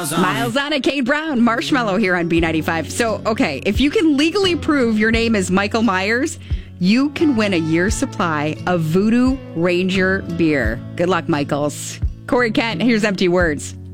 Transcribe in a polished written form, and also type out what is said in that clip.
Miles on it, Kate Brown, Marshmallow here on B95. So, okay, if you can legally prove your name is Michael Myers, you can win a year's supply of Voodoo Ranger beer. Good luck, Michaels. Corey Kent, here's Empty Words.